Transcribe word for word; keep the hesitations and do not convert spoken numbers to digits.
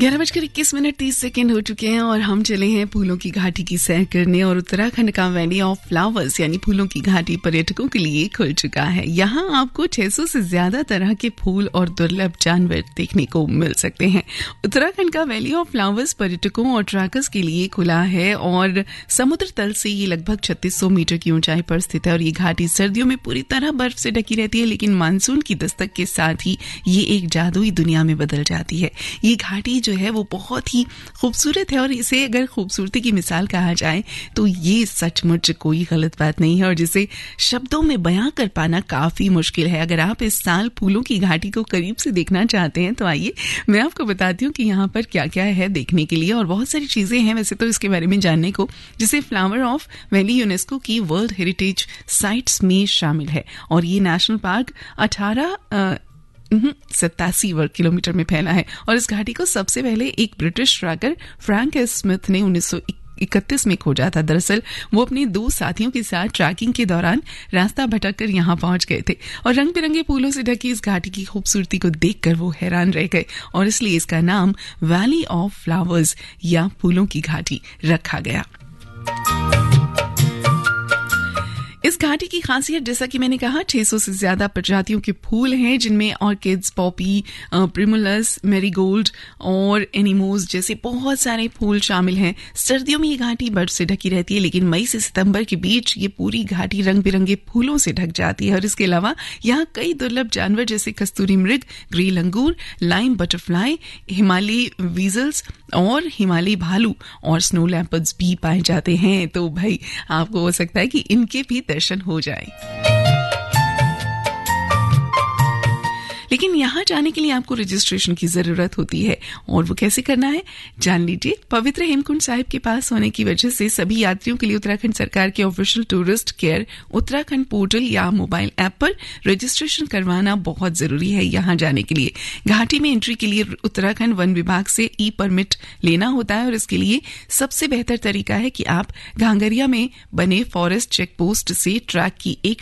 ग्यारह बजकर इक्कीस मिनट तीस सेकेंड हो चुके हैं और हम चले हैं फूलों की घाटी की सैर करने। और उत्तराखंड का वैली ऑफ फ्लावर्स यानी फूलों की घाटी पर्यटकों के लिए खुल चुका है। यहाँ आपको छह सौ से ज्यादा तरह के फूल और दुर्लभ जानवर देखने को मिल सकते हैं। उत्तराखंड का वैली ऑफ फ्लावर्स पर्यटकों और ट्रैकर्स के लिए खुला है और समुद्र तल से ये लगभग छत्तीस सौ मीटर की ऊंचाई पर स्थित है। और ये घाटी सर्दियों में पूरी तरह बर्फ से ढकी रहती है, लेकिन मानसून की दस्तक के साथ ही ये एक जादुई दुनिया में बदल जाती है। ये घाटी जो है वो बहुत ही खूबसूरत है और इसे अगर खूबसूरती की मिसाल कहा जाए तो ये सचमुच कोई गलत बात नहीं है और जिसे शब्दों में बयां कर पाना काफी मुश्किल है। अगर आप इस साल फूलों की घाटी को करीब से देखना चाहते हैं तो आइए मैं आपको बताती हूँ कि यहाँ पर क्या क्या है देखने के लिए। और बहुत सारी चीजें हैं वैसे तो इसके बारे में जानने को, जिसे फ्लावर ऑफ वैली यूनेस्को की वर्ल्ड हेरिटेज साइट्स में शामिल है। और ये नेशनल पार्क अठारह सत्तासी वर्ग किलोमीटर में फैला है। और इस घाटी को सबसे पहले एक British tracker Frank S Smith ने उन्नीस सौ इकतीस में खोजा था। दरअसल वो अपने दो साथियों के साथ ट्रैकिंग के दौरान रास्ता भटककर यहाँ पहुंच गए थे और रंग बिरंगे फूलों से ढकी इस घाटी की खूबसूरती को देखकर वो हैरान रह गए और इसलिए इसका नाम वैली ऑफ फ्लावर्स या फूलों की घाटी रखा गया। इस घाटी की खासियत, जैसा कि मैंने कहा, छह सौ से ज्यादा प्रजातियों के फूल हैं जिनमें ऑर्किड्स, पॉपी, प्रिमुलस, मैरीगोल्ड और एनिमोज जैसे बहुत सारे फूल शामिल हैं। सर्दियों में ये घाटी बर्फ से ढकी रहती है, लेकिन मई से सितंबर के बीच ये पूरी घाटी रंग बिरंगे फूलों से ढक जाती है। और इसके अलावा यहाँ कई दुर्लभ जानवर जैसे कस्तूरी मृग, ग्रे लंगूर, लाइम बटरफ्लाई, हिमालयी वीजल्स और हिमालयी भालू और स्नो लेपर्ड्स भी पाए जाते हैं। तो भाई आपको हो सकता है कि इनके भी दर्शन हो जाए। लेकिन यहाँ जाने के लिए आपको रजिस्ट्रेशन की जरूरत होती है और वो कैसे करना है जान लीजिए। पवित्र हेमकुंड साहिब के पास होने की वजह से सभी यात्रियों के लिए उत्तराखंड सरकार के official tourist care Uttarakhand portal या मोबाइल ऐप पर रजिस्ट्रेशन करवाना बहुत जरूरी है। यहाँ जाने के लिए घाटी में एंट्री के लिए उत्तराखंड वन विभाग से ई परमिट लेना होता है और इसके लिए सबसे बेहतर तरीका है कि आप घांगरिया में बने फॉरेस्ट चेक पोस्ट से ट्रैक की एक